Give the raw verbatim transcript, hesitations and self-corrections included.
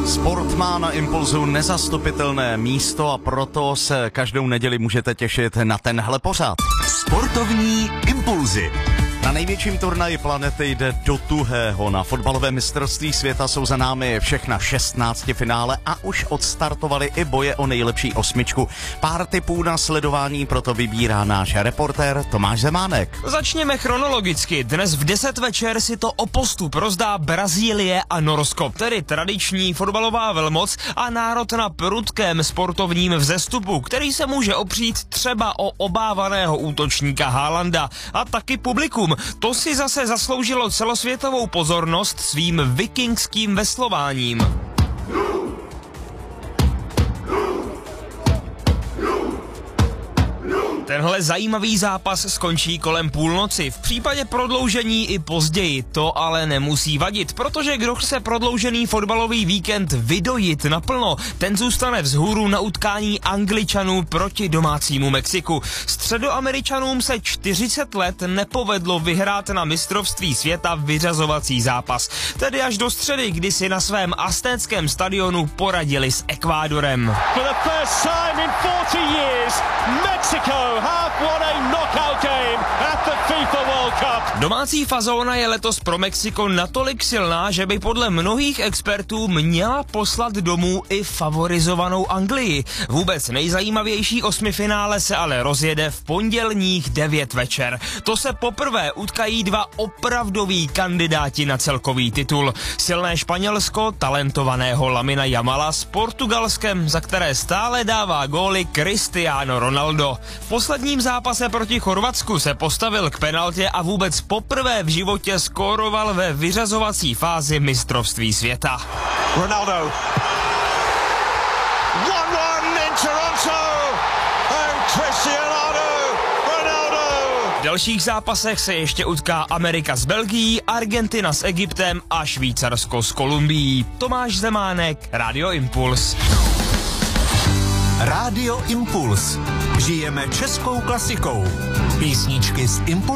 Sport má na Impulzu nezastupitelné místo a proto se každou neděli můžete těšit na tenhle pořad. Sportovní impulzy. Na největším turnaji planety jde do tuhého. Na fotbalovém mistrovství světa jsou za námi všechna šestnáctifinále a už odstartovaly i boje o nejlepší osmičku. Pár tipů na sledování proto vybírá náš reportér Tomáš Zemánek. Začněme chronologicky. Dnes v deset večer si to o postup rozdá Brazílie a Norsko, tedy tradiční fotbalová velmoc a národ na prudkém sportovním vzestupu, který se může opřít třeba o obávaného útočníka Haalanda a taky publikum. To si zase zasloužilo celosvětovou pozornost svým vikingským veslováním. Tenhle zajímavý zápas skončí kolem půlnoci, v případě prodloužení i později, to ale nemusí vadit, protože kdo chce prodloužený fotbalový víkend vydojit naplno, ten zůstane vzhůru na utkání Angličanů proti domácímu Mexiku. Středoameričanům se čtyřicet let nepovedlo vyhrát na mistrovství světa vyřazovací zápas, tedy až do středy, kdy si na svém aztéckém stadionu poradili s Ekvádorem. For the first time in forty years, Mexico have won a knockout game at the FIFA World Cup. Domácí fazóna je letos pro Mexiko natolik silná, že by podle mnohých expertů měla poslat domů i favorizovanou Anglii. Vůbec nejzajímavější osmifinále se ale rozjede v pondělních devět večer. To se poprvé utkají dva opravdoví kandidáti na celkový titul. Silné Španělsko, talentovaného Lamina Jamala s Portugalskem, za které stále dává góly Cristiano Ronaldo. V posledním zápase proti Chorvatsku se postavil k penaltě a vůbec poprvé v životě skóroval ve vyřazovací fázi mistrovství světa. Ronaldo. one one in Toronto. And Cristiano Ronaldo. V dalších zápasech se ještě utká Amerika s Belgií, Argentina s Egyptem a Švýcarsko s Kolumbií. Tomáš Zemánek, Radio Impuls. Rádio Impuls. Žijeme českou klasikou. Písničky z Impulsu.